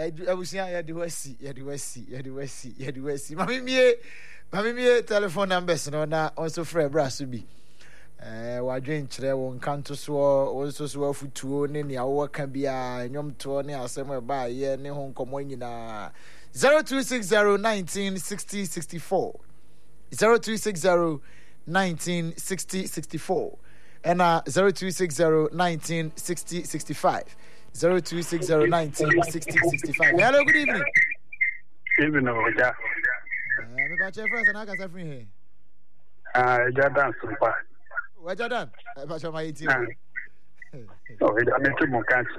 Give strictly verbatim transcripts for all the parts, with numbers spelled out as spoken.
abusia ya de wasi ya de wasi ya de wasi ya de wasi mami mie mami mie telephone numbers no na also frɛ bra so bi eh wadwen kyerɛ won kanto so won so so afutuo ne ne awo ka bia nyom to ne asɛm e ba ye ne ho nkomo nyina zero two six zero nineteen sixty sixty-four zero two six zero nineteen sixty sixty-four and uh zero two six zero nineteen sixty sixty-five zero two six zero nineteen sixty sixty-five. Hello, good evening. Evening, Oja. Me pa che friends na ka sa free here. Ah, Jordan Super. Where Jordan? E pa che my eighteen. Oh, we are making more cancer.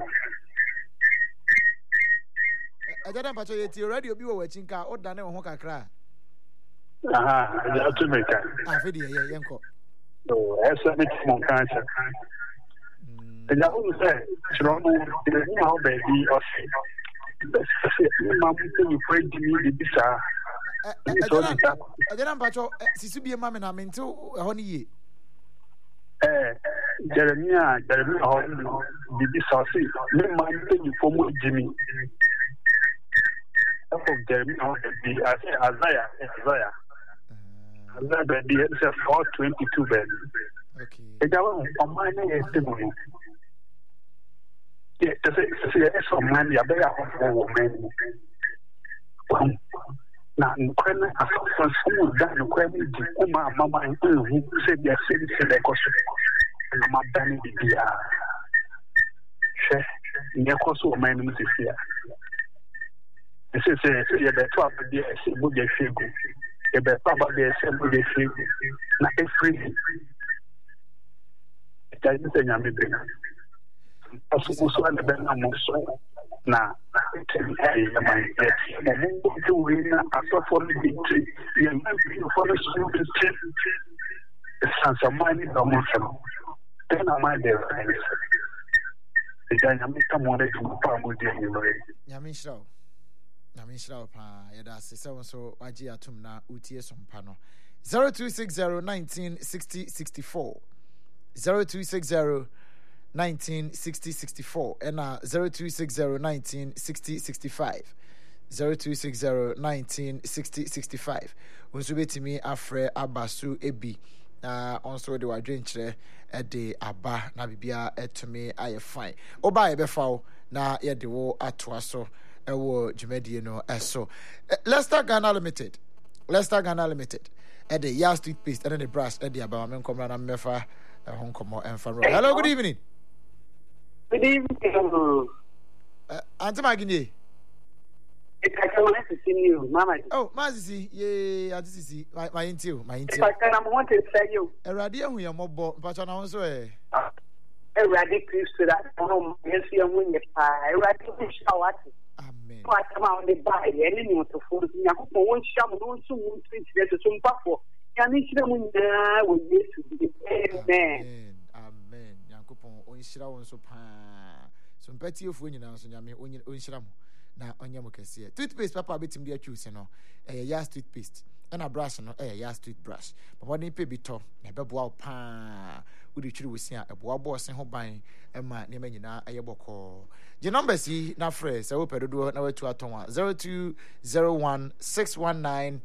E Jordan pa che eighteen already obi wo wachinka o dane ho kakra. Aha, ya to make. Ah, fe dey ye yenko. Oh, essa making more cancer. And I will say, Toronto, the new baby of Mamma, you pray to me, the bizarre. I didn't patch Sisubia Mamma, I mean, to honey. Eh, Jeremiah, Jeremiah, the bizarre, no mind you for more Jimmy. Of Jeremiah, the Isaiah, Isaiah. Isaiah, the four twenty-two bed. Okay. And I was on my name. Yeah, there's some money. I bet I have four men. Now, when I saw some school done, when we did, Uma, Mamma, and who said they're sitting in the cost and I'm a banning the beer. Chef, near cost of my name is here. This is a better of the day, I say, would they feel good? A better about the assembly, they feel good. Not a free. It doesn't say I'm a big. Asukusu alibena muso na temi ya manje mungu tuwina asofo libiti ya manje for the student sansa mani da muso tena mande rais ejanya mita mwore kumpa mudi ni lori nyamishra nyamishra pa ya da sese wonso waji atum na utie sompa no zero two six zero nineteen sixty sixty-four zero two six zero nineteen sixty sixty-four and uh zero two six zero nineteen sixty sixty-five zero two six zero nineteen sixty sixty-five unso betimi afre abasu ebi na onso de wadwen kire e de aba na bibia etumi aye fine oba ye befa na ye de wo atoa so e wo dwumadie no eso Leicester Ghana Limited Leicester Ghana Limited e de Yas toothpaste and the brush e de aba men komra na mefa hon komo enfa. Hello, good evening. Good evening. Uh, Auntie Magini. I want to see you, Mama. Oh, Mazisi, ye, Auntie Sisi, my my intio, my intio. I can want to say you. A radio who are mobile, but on also a radical to that home. Yes, you are winning a radical shower. Amen. I come out the buy any new to food. You have one sham, no soon to get some buffalo. And it's the one with this. Amen. Amen. Yankupon, Onshira on so pa. Some petty of winning now, so Yami, Onshram. Na onye mo kese toothpaste papa betim dey choose no eh Yas toothpaste and a brush no eh Yas toothbrush papa ni pe bi to na beboa pa wo di twiri wosi a eboa boss ho ban e ma ne ma nyina eye boko je numbers yi na frɛ sɛ wo pedodo na watu aton a zero two zero one six one nine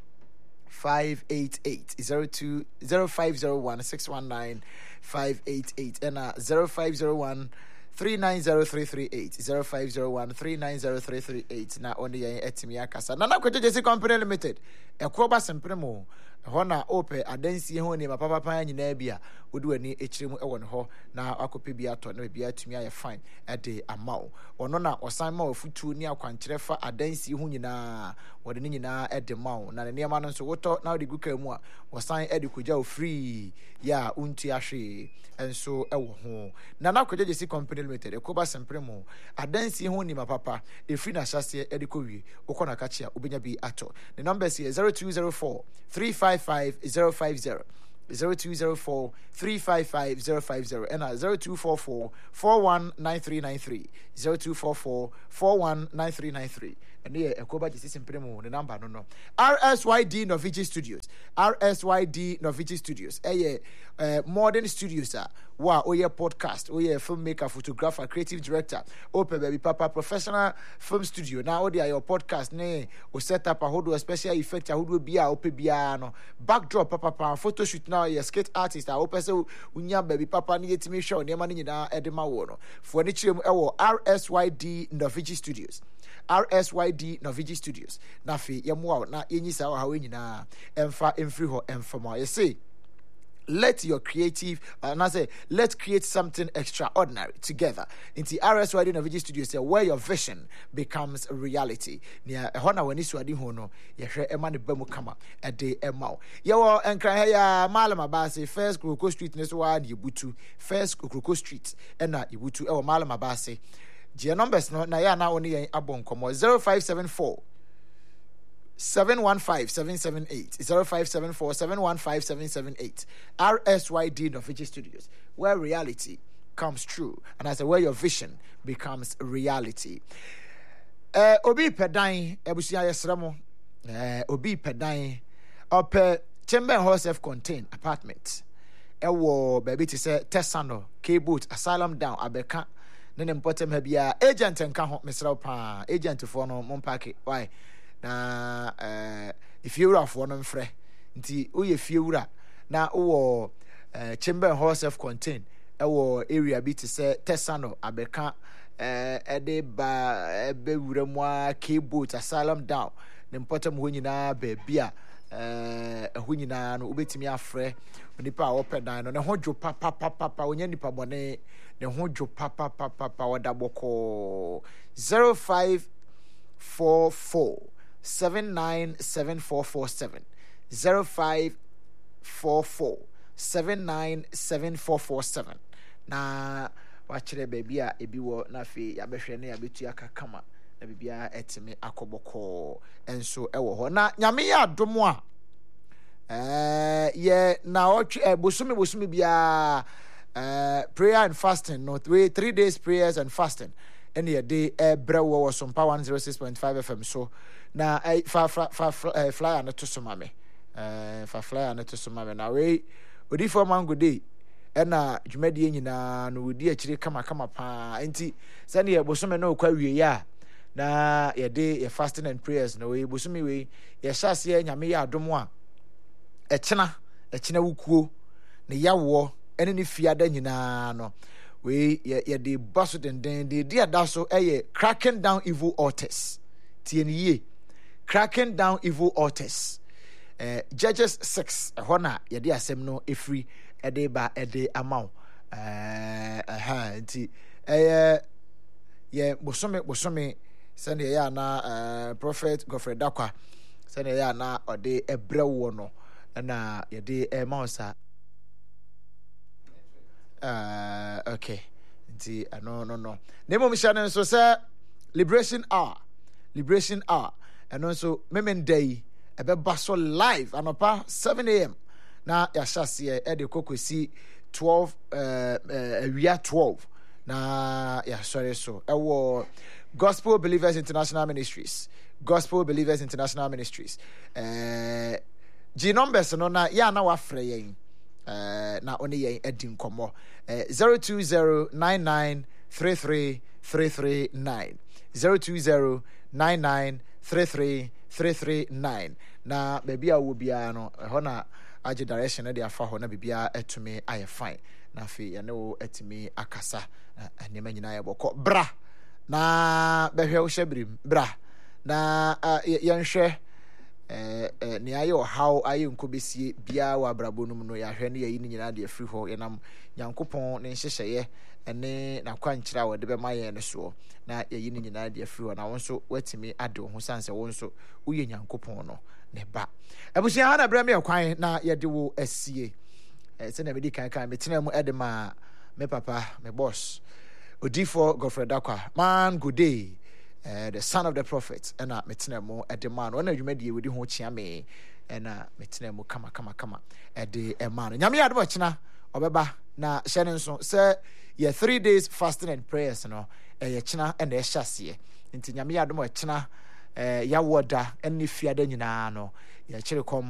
five eight eight zero two zero five zero one six one nine five eight eight and uh zero five zero one three nine zero three three eight zero five zero one three nine zero three three eight na only yen etimi akasa na na kwaje jesi company limited ekwoba sempre mo ho na ope adansi ho ni papa papa nyina bia wodi wani echire mu ewo ne ho na akope bia to na bia atumi aye fine e de amaw ono na osan ma ofutu ni akwankyere fa adansi ho nyina wodi ni nyina e de maw na ne ma no so woto na wodi guka mu a osan e de kogya o free ya untu ahwe enso ewo ho na na kwaje jesi company limited ekwoba sempre mo adansi ho ni papa e free na hyase e de kowie ukona kachi a obenya bi ato the number is zero two zero four three five five zero five zero zero two zero four three five five zero five zero and uh, zero two four four four one nine three nine three zero two four four four one nine three nine three and here ekoba jisi simpremo the number no no R S Y D Novici Studios R S Y D Novici Studios eh uh, modern studios ah Wa oye podcast, oye filmmaker, photographer, creative director, open baby papa professional film studio. Now odi your podcast ne o set up a hold a special effect a hold be a open biano backdrop papa pa photo shoot now ye skate artist a open so unya baby papa ni yetimi show ne ma ni na edema wo no. For ni chirem ewo R S Y D Novigi Studios. R S Y D Novigi Studios. Na fe yemo na yenyi sa ha we nyina emfa emfri ho emfa mo. You see, let your creative uh, and I say let's create something extraordinary together. Into R S Y D Novigi Studios say where your vision becomes a reality. Nia ehona wani swadi ho no ye hwe ema ne bamu kama ede ema. Ye wo enkran ya Malama Base First Kroko Street ne so wa ne Butu First Kroko Street ena Ibutu e wo Malama Base. G numbers no na ya na oni yen abon komo zero five seven four seven one five seven seven eight zero five seven four seven one five seven seven eight R S Y D Novigi Studios, where reality comes true, and I say where your vision becomes reality. Uh, Obi Pedan Ebusia Yesramo, uh, Obi Pedan up uh, Chamber Hall self-contained apartment. Ewo baby to say Tessano, K-Boot, Asylum Down, Abeka. Then important maybe a agent and can help Mister Pa agent for no Mompaki. Why? Na uh, if you're off one of free, nti uye fiura na uwo uh, chamber hall self contained ewo area bi to say Tessano Abeka uh, ede ba ebe wuremwa K-Boot Asylum Down. The important when you na baby a uh, when you na no ubetimi afre nipa open down no ho dwo papa papa papa onya nipa bone ne ho dwo papa papa papa wada boko zero five four four seven nine seven four four seven zero five four four seven nine seven four four seven na wachire baby a ebi wo na fe ya behwe ne ya betu akakama na bibia etime akoboko enso ewo ho na nyame ya adomo a eh ye na otwe eh, bosumi bosumi bia eh prayer and fasting no three three days prayers and fasting any a day eh brewo was on power one oh six point five F M so na eh fa fa fa flyer na to somame eh fa flyer na to somame na we odi for mango day ena dwumadi nyina no odi akire kama kama pa enti sane ye bosumi no kwa wie ya na ye day ye fasting and prayers no we bosumi we ye hyase nyame ya adomo a echena echena wukuo ne yawo ene ne fiada nyina no we ye de baso den den de dia da so eye cracking down evil altars tie ne ye cracking down evil altars eh Judges six ehona na ye de asem no efri ede ba ede amaw eh aha nti eh ye bosome bosome sane ye na uh, Prophet Godfrey Dakwa sane ye na ode ebrewo no na ye de e mausa uh okay nti no no no nemo mishane so say liberation hour liberation hour and also memen day ebe baso live anopa seven a m na ya shase e de kokosi twelve uh awia twelve na ya sorry so ewo Gospel Believers International Ministries Gospel Believers International Ministries eh G numbers no na ya na wafre yen eh na oni yen edi nkomo eh zero two zero nine nine three three three three nine zero two zero nine nine three three three three nine na baby a wo bia no ho na age direction na dia fa ho na bibia etumi aye fine na fe ya ne wo etumi akasa anema nyina ya boko bra na behwe wo hyebrim bra na yenhwe eh eh ne ayo how ayo nkobesie bia wa brabonum no ya hwe ne yayi ni nyina de afri ho yenam Nyankopon ne hyehyeye ene na kwankyira wo de be maye ne so na yayi ni nyina de afri ho na wonso watimi ade ho sanse wonso uye Nyankopon no ne ba abusia ha na bra me kwan na ye de wo asie eh se na me di kan kan me tena mu edema me papa me boss Odifo Godfrey Dakwa man good day. Uh, the son of the prophet and uh, metinemo at the man when you made you with ho chia me and uh, metinemo kama kama kama at the man nyame adwo china obeba na shene so say ye three days fasting and prayers no e ye china and e hyase nti nyame adwo china eh ya woda eni fiada nyina no ye kire kom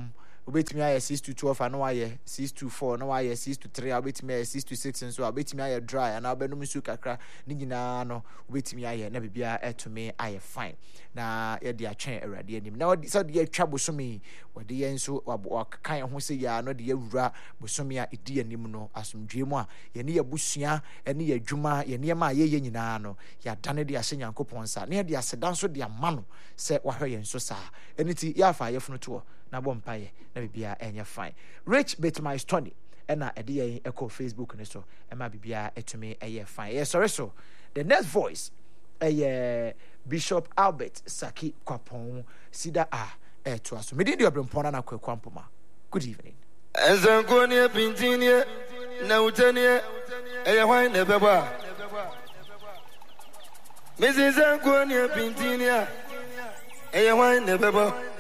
wobɛtumi ayɛ six to twelve ana wayɛ six to four na wayɛ six to three a wobɛtumi ayɛ six to six nso a wobɛtumi ayɛ dry ana wobɛnom nsuo kakra ne nyinaa no wobɛtumi ayɛ na biribiara ɛtumi ayɛ fine na yɛde atwɛn awurade anim na sɛ de yɛatwa bosome wɔde yɛn nso wakeka yɛn ho sɛ yɛa no de yɛwura bosome a ɛdi anim no asomdwee mu a yɛne yɛabusua ne yɛadwuma yɛ nneɛma a yɛyɛ nyinaa no yɛadane de ahyɛ Nyankopɔn nsa na yɛde aseda nso de ama no sɛ wahwɛ yɛn so saa ɛno nti yɛafa yɛfono toɔ na bɔ mpaeɛ na biribiara ɛnyɛ fine. Rich Bitmy Stony ɛna ɛde yɛn ɛkɔ Facebook ne so ɛma biribiara ɛtumi ɛyɛ fine. Yɛ sɔre so the next voice ɛyɛ Bishop Albert Saki Kwapɔn sida a ɛtoa so medin de ɔbrɛmpɔn na Kwaku Ampoma. Good evening. Ensankonie pintinie na utanie ɛyɛ hwan na ɛbɛbɔ a Missis Ensankonie pintinie ɛyɛ hwan na ɛbɛbɔ